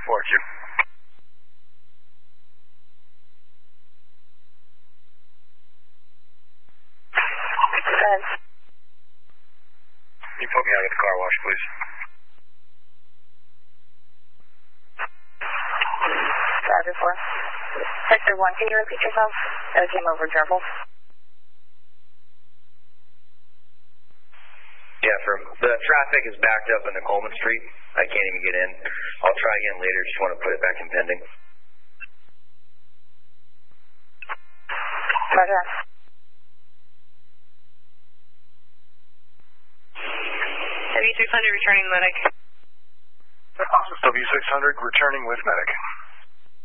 4Q. Can you put me out of the car wash, please? Roger 4. Sector 1, can you repeat yourself? I came over gerbil. Yeah, the traffic is backed up into Coleman Street. I can't even get in. I'll try again later. Just want to put it back in pending. Roger. W600 returning medic. W600 returning with medic.